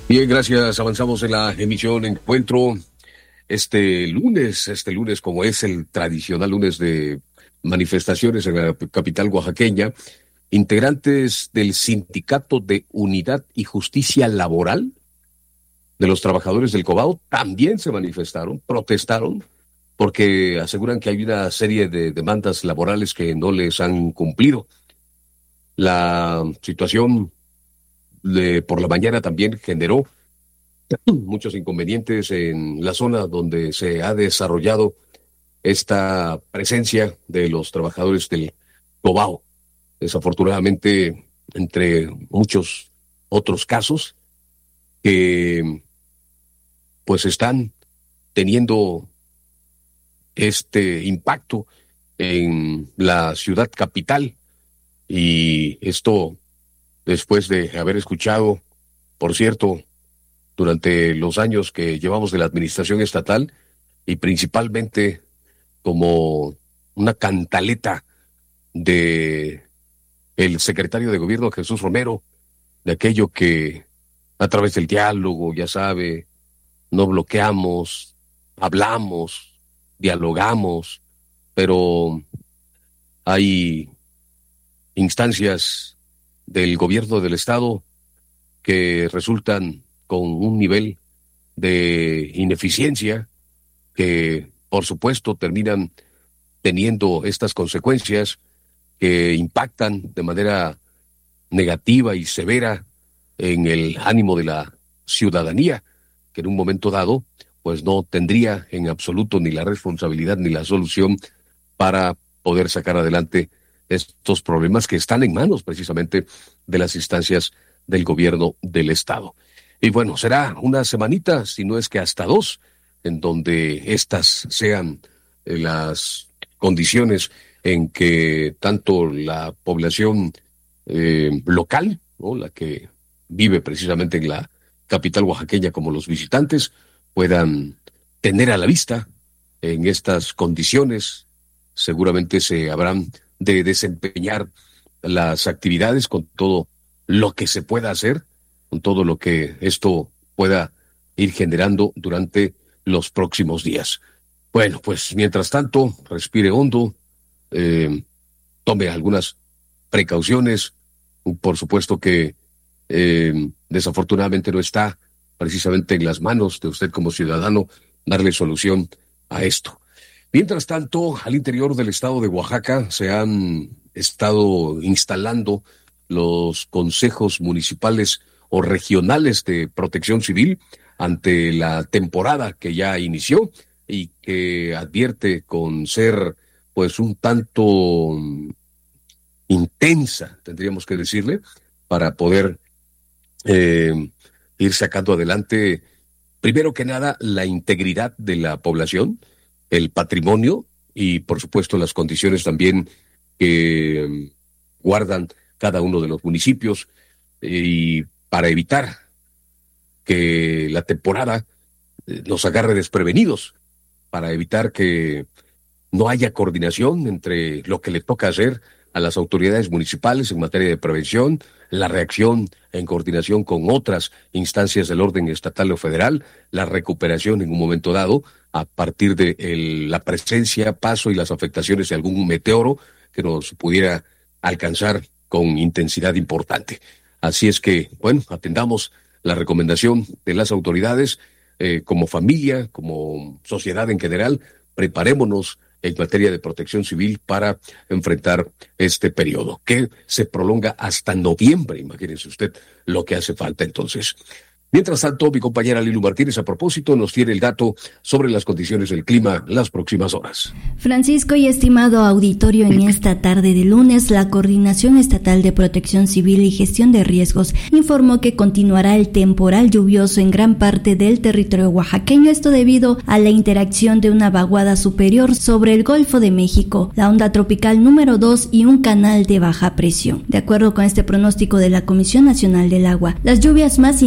Bien, gracias. Avanzamos en la emisión Encuentro este lunes, como es el tradicional lunes de manifestaciones en la capital oaxaqueña. Integrantes del Sindicato de Unidad y Justicia Laboral de los trabajadores del Cobao también se manifestaron, protestaron, porque aseguran que hay una serie de demandas laborales que no les han cumplido. La situación por la mañana también generó muchos inconvenientes en la zona donde se ha desarrollado esta presencia de los trabajadores del Cobao. Desafortunadamente, entre muchos otros casos que pues están teniendo este impacto en la ciudad capital, y esto después de haber escuchado, por cierto, durante los años que llevamos de la administración estatal, y principalmente como una cantaleta de el secretario de gobierno Jesús Romero, de aquello que a través del diálogo, ya sabe, no bloqueamos, hablamos, dialogamos, pero hay instancias del gobierno del estado que resultan con un nivel de ineficiencia que, por supuesto, terminan teniendo estas consecuencias que impactan de manera negativa y severa en el ánimo de la ciudadanía, que en un momento dado, pues no tendría en absoluto ni la responsabilidad ni la solución para poder sacar adelante estos problemas que están en manos precisamente de las instancias del gobierno del estado. Y bueno, será una semanita, si no es que hasta dos, en donde estas sean las condiciones en que tanto la población local, ¿no?, la que vive precisamente en la capital oaxaqueña, como los visitantes, puedan tener a la vista en estas condiciones. Seguramente se habrán de desempeñar las actividades con todo lo que se pueda hacer, con todo lo que esto pueda ir generando durante los próximos días. Bueno, pues mientras tanto, respire hondo, tome algunas precauciones. Por supuesto que desafortunadamente no está precisamente en las manos de usted como ciudadano darle solución a esto. Mientras tanto, al interior del estado de Oaxaca se han estado instalando los consejos municipales o regionales de protección civil ante la temporada que ya inició y que advierte con ser pues un tanto intensa, tendríamos que decirle, para poder ir sacando adelante, primero que nada, la integridad de la población, el patrimonio y, por supuesto, las condiciones también que guardan cada uno de los municipios, y para evitar que la temporada nos agarre desprevenidos, para evitar que no haya coordinación entre lo que le toca hacer a las autoridades municipales en materia de prevención, la reacción en coordinación con otras instancias del orden estatal o federal, la recuperación en un momento dado a partir de la presencia, paso y las afectaciones de algún meteoro que nos pudiera alcanzar con intensidad importante. Así es que, bueno, atendamos la recomendación de las autoridades, como familia, como sociedad en general, preparémonos en materia de protección civil para enfrentar este periodo, que se prolonga hasta noviembre. Imagínense usted lo que hace falta entonces. Mientras tanto, mi compañera Lilu Martínez, a propósito, nos tiene el dato sobre las condiciones del clima las próximas horas. Francisco y estimado auditorio, en esta tarde de lunes, la Coordinación Estatal de Protección Civil y Gestión de Riesgos informó que continuará el temporal lluvioso en gran parte del territorio oaxaqueño, esto debido a la interacción de una vaguada superior sobre el Golfo de México, la onda tropical número 2 y un canal de baja presión. De acuerdo con este pronóstico de la Comisión Nacional del Agua, las lluvias más intensas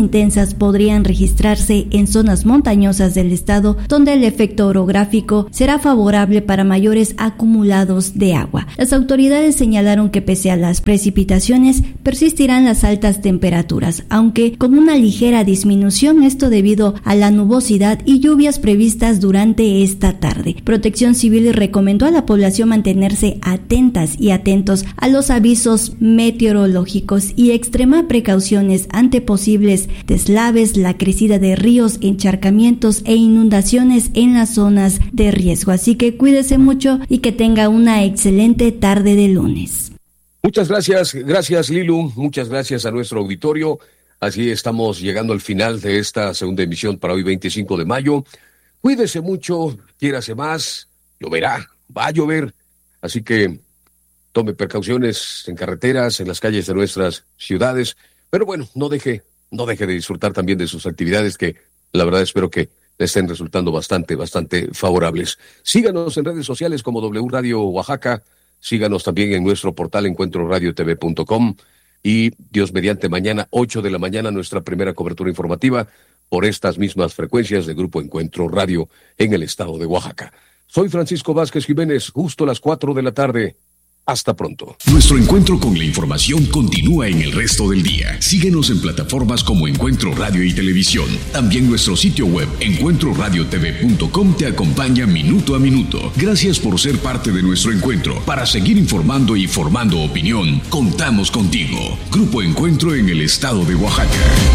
intensas podrían registrarse en zonas montañosas del estado, donde el efecto orográfico será favorable para mayores acumulados de agua. Las autoridades señalaron que pese a las precipitaciones, persistirán las altas temperaturas, aunque con una ligera disminución, esto debido a la nubosidad y lluvias previstas durante esta tarde. Protección Civil recomendó a la población mantenerse atentas y atentos a los avisos meteorológicos y extremar precauciones ante posibles deslaves, la crecida de ríos, encharcamientos e inundaciones en las zonas de riesgo. Así que cuídese mucho y que tenga una excelente tarde de lunes. Muchas gracias Lilu, muchas gracias a nuestro auditorio. Así estamos llegando al final de esta segunda emisión para hoy 25 de mayo. Cuídese mucho, quiérase más, lloverá, va a llover, así que tome precauciones en carreteras, en las calles de nuestras ciudades, pero bueno, no deje de disfrutar también de sus actividades que la verdad espero que le estén resultando bastante favorables. Síganos en redes sociales como W Radio Oaxaca, síganos también en nuestro portal encuentroradiotv.com y Dios mediante mañana 8 de la mañana nuestra primera cobertura informativa por estas mismas frecuencias de Grupo Encuentro Radio en el estado de Oaxaca. Soy Francisco Vázquez Jiménez, justo a las 4 de la tarde. Hasta pronto. Nuestro encuentro con la información continúa en el resto del día. Síguenos en plataformas como Encuentro Radio y Televisión. También nuestro sitio web encuentroradiotv.com te acompaña minuto a minuto. Gracias por ser parte de nuestro encuentro. Para seguir informando y formando opinión, contamos contigo. Grupo Encuentro en el estado de Oaxaca.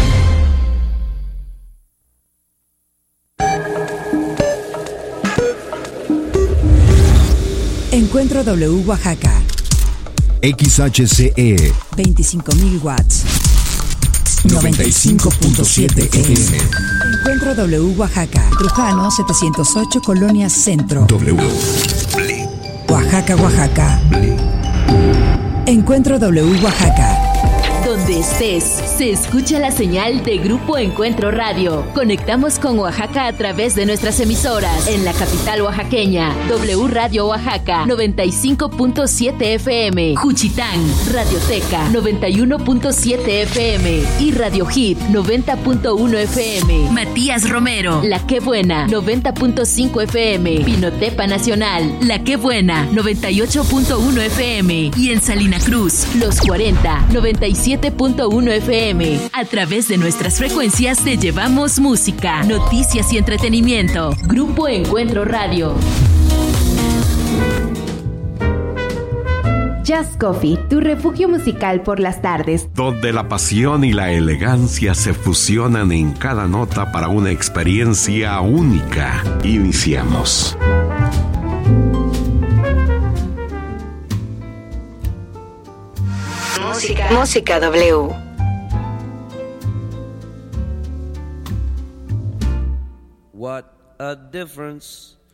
Encuentro W Oaxaca. XHCE 25.000 watts. 95.7 FM. Encuentro W Oaxaca. Trujano 708 Colonia Centro. W. Oaxaca, Oaxaca. Encuentro W Oaxaca. Donde estés, se escucha la señal de Grupo Encuentro Radio. Conectamos con Oaxaca a través de nuestras emisoras. En la capital oaxaqueña, W Radio Oaxaca, 95.7 FM. Juchitán, Radioteca, 91.7 FM. Y Radio Hit, 90.1 FM. Matías Romero, La Qué Buena, 90.5 FM. Pinotepa Nacional, La Qué Buena, 98.1 FM. Y en Salina Cruz, Los 40, 97.1 FM. A través de nuestras frecuencias te llevamos música, noticias y entretenimiento. Grupo Encuentro Radio. Jazz Coffee, tu refugio musical por las tardes. Donde la pasión y la elegancia se fusionan en cada nota para una experiencia única. Iniciamos. Música W. What a difference